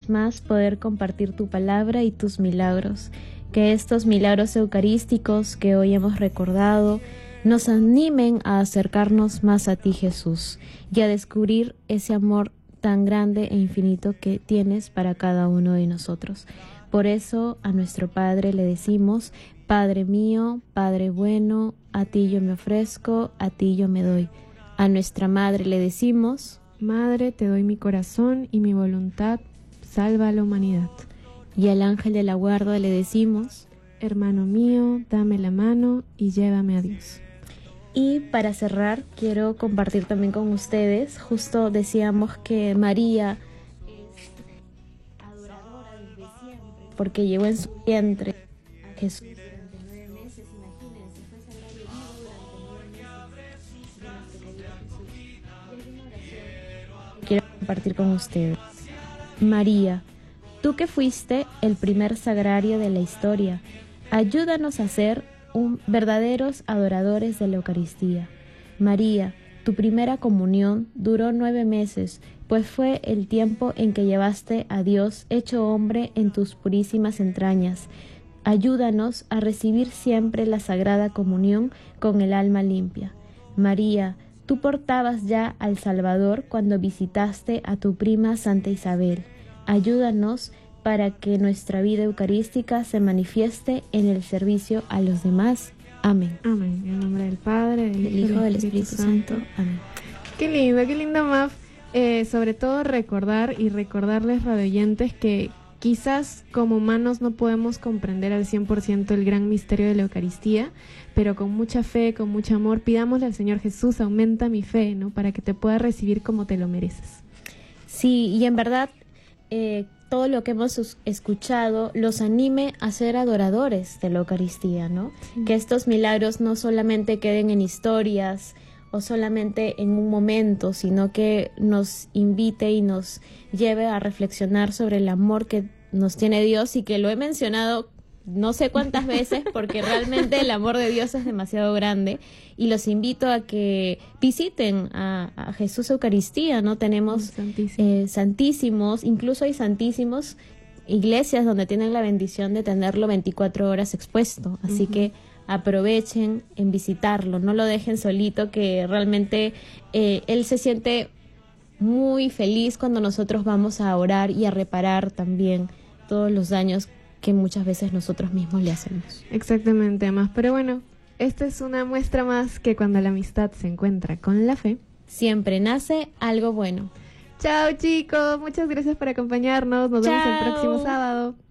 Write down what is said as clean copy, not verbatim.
más poder compartir tu palabra y tus milagros. Que estos milagros eucarísticos que hoy hemos recordado nos animen a acercarnos más a ti, Jesús, y a descubrir ese amor tan grande e infinito que tienes para cada uno de nosotros. Por eso a nuestro Padre le decimos: Padre mío, Padre bueno, a ti yo me ofrezco, a ti yo me doy. A nuestra Madre le decimos: Madre, te doy mi corazón y mi voluntad, salva a la humanidad. Y al ángel de la guarda le decimos: Hermano mío, dame la mano y llévame a Dios. Y para cerrar, quiero compartir también con ustedes, justo decíamos que María es adoradora desde siempre, porque llevó en su vientre a Jesús durante 9 meses, imagínense, fue sagrario vivo durante 9 meses, Jesús. Y hay una oración que quiero compartir con ustedes. María, tú que fuiste el primer sagrario de la historia, ayúdanos a ser verdaderos adoradores de la Eucaristía. María, tu primera comunión duró 9 meses, pues fue el tiempo en que llevaste a Dios hecho hombre en tus purísimas entrañas. Ayúdanos a recibir siempre la Sagrada Comunión con el alma limpia. María, tú portabas ya al Salvador cuando visitaste a tu prima Santa Isabel. Ayúdanos para que nuestra vida eucarística se manifieste en el servicio a los demás. Amén. Amén. En el nombre del Padre, del Hijo y del Espíritu Santo. Amén. Qué lindo, Maf. Sobre todo recordarles, radioyentes, que quizás como humanos no podemos comprender al 100% el gran misterio de la Eucaristía, pero con mucha fe, con mucho amor, pidámosle al Señor Jesús: aumenta mi fe, ¿no? Para que te pueda recibir como te lo mereces. Sí, y en verdad todo lo que hemos escuchado los anime a ser adoradores de la Eucaristía, ¿no? Sí. Que estos milagros no solamente queden en historias o solamente en un momento, sino que nos invite y nos lleve a reflexionar sobre el amor que nos tiene Dios, y que lo he mencionado no sé cuántas veces porque realmente el amor de Dios es demasiado grande, y los invito a que visiten a Jesús Eucaristía, ¿no? Tenemos santísimos, incluso hay santísimos iglesias donde tienen la bendición de tenerlo 24 horas expuesto, así que aprovechen en visitarlo, no lo dejen solito, que realmente Él se siente muy feliz cuando nosotros vamos a orar y a reparar también todos los daños que muchas veces nosotros mismos le hacemos. Exactamente, más. Pero bueno, esta es una muestra más que cuando la amistad se encuentra con la fe, siempre nace algo bueno. Chao, chicos, muchas gracias por acompañarnos. Nos vemos el próximo sábado.